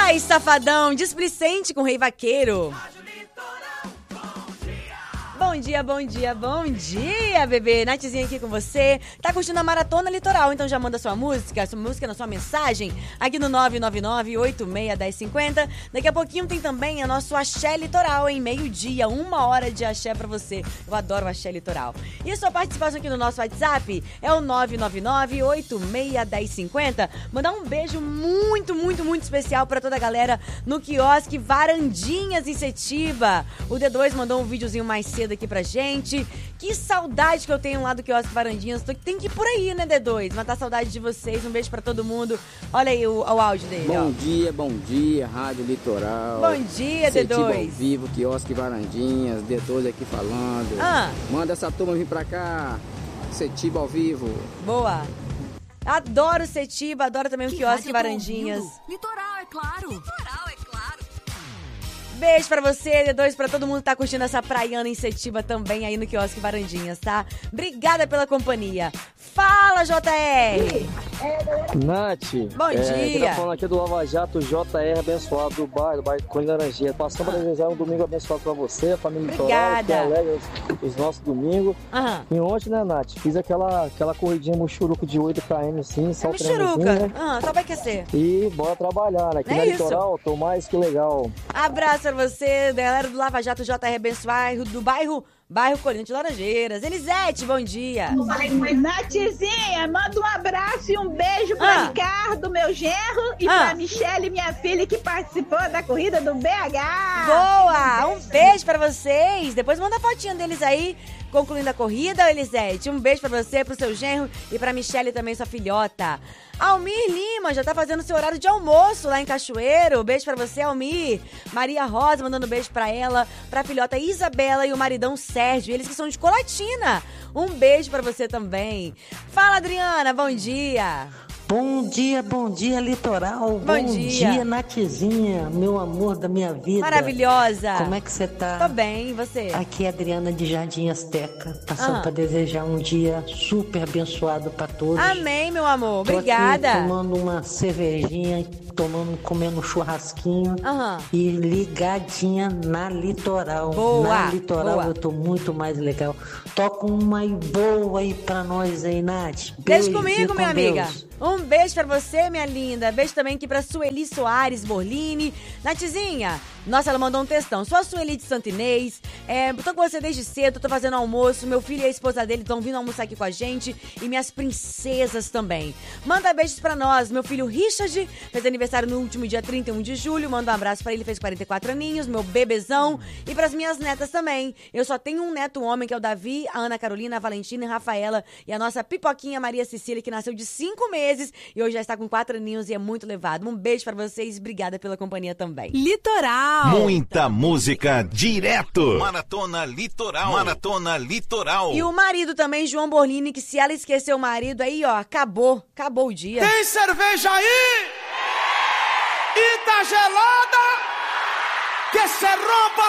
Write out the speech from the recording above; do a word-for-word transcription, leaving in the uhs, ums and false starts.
Ai, safadão, displicente com o Rei Vaqueiro. Bom dia, bom dia, bom dia, bebê. Nathzinha aqui com você. Tá curtindo a Maratona Litoral, então já manda sua música, sua música na sua mensagem aqui no nove nove nove, oito seis, um zero cinco zero. Daqui a pouquinho tem também a nosso Axé Litoral, em meio-dia, uma hora de axé pra você. Eu adoro o Axé Litoral. E a sua participação aqui no nosso WhatsApp é o nove nove nove, oito seis, um zero cinco zero. Mandar um beijo muito, muito, muito especial pra toda a galera no quiosque Varandinhas em Setiba. O D dois mandou um videozinho mais cedo aqui pra gente. Que saudade que eu tenho lá do quiosque Varandinhas. Tem que ir por aí, né, D dois? Matar saudade de vocês. Um beijo pra todo mundo. Olha aí o, o áudio dele. Bom ó. dia, bom dia, Rádio Litoral. Bom dia, D dois. Setiba ao vivo, quiosque Varandinhas, D dois aqui falando. Ah. Manda essa turma vir pra cá. Setiba ao vivo. Boa. Adoro Setiba, adoro também o Que quiosque rádio Varandinhas. tô ouvindo? Litoral, é claro. Litoral, é claro. Beijo pra você, D dois, pra todo mundo que tá curtindo essa praiana em Setiba também aí no quiosque Varandinhas, tá? Obrigada pela companhia. Fala, J R! Nath, Bom é, dia. quem tá falando aqui é do Lava Jato J R abençoado do bairro, do bairro Cone Laranjeira. Passando para desejar um domingo abençoado pra você, a família Litoral, que alegra os, os nossos domingos. Aham. E ontem, né, Nath, fiz aquela, aquela corridinha muxuruca de oito quilômetros, sim, só É o Michuruca. treinozinho, né? Ah, só vai aquecer. E bora trabalhar, né? Aqui É na isso. Litoral, tô mais que legal. Abraço pra você, galera do Lava Jato J R abençoado, do bairro, bairro Colina de Laranjeiras. Elisete, bom dia. Nathzinha, manda um abraço e um beijo pra Ah. Ricardo, meu genro, e Ah. pra Michele, minha filha, que participou da corrida do B H. Boa! Um beijo pra vocês. Depois manda a fotinha deles aí, concluindo a corrida, Elisete. Um beijo pra você, pro seu genro e pra Michele também, sua filhota. Almir Lima já tá fazendo seu horário de almoço lá em Cachoeiro. Beijo pra você, Almir. Maria Rosa mandando beijo pra ela, pra filhota Isabela e o maridão Sérgio, eles que são de Colatina. Um beijo pra você também. Fala, Adriana, bom dia. Bom dia, bom dia, Litoral. Bom dia. Nathzinha, meu amor da minha vida. Maravilhosa. Como é que você tá? Tô bem, e você? Aqui é a Adriana de Jardim Azteca, passando Ah. para desejar um dia super abençoado para todos. Amém, meu amor. Tô Obrigada. aqui tomando uma cervejinha, tomando, comendo um churrasquinho Aham. e ligadinha na Litoral. Boa, Na Litoral boa. eu tô muito mais legal. Toca uma aí boa aí pra nós aí, Nath. Beijo Beijo, comigo, fica minha com amiga. Deus. Um beijo pra você, minha linda. Beijo também aqui pra Sueli Soares Borlini. Nathzinha, nossa, ela mandou um textão. Sou a Sueli de Santo Inês. É, tô com você desde cedo, tô fazendo almoço. Meu filho e a esposa dele estão vindo almoçar aqui com a gente. E minhas princesas também. Manda beijos pra nós. Meu filho Richard fez aniversário no último dia trinta e um de julho. Manda um abraço pra ele, fez quarenta e quatro aninhos. Meu bebezão. E pras minhas netas também. Eu só tenho um neto homem, que é o Davi, a Ana Carolina, a Valentina e a Rafaela. E a nossa pipoquinha Maria Cecília, que nasceu de cinco meses e hoje já está com quatro aninhos e é muito levado. Um beijo pra vocês. Obrigada pela companhia também. Litoral. Muita música direto. Maratona Litoral. Maratona Litoral. E o marido também, João Borlini, que se ela esquecer o marido, aí, ó, acabou. Acabou o dia. Tem cerveja aí? E tá gelada? Que se rompa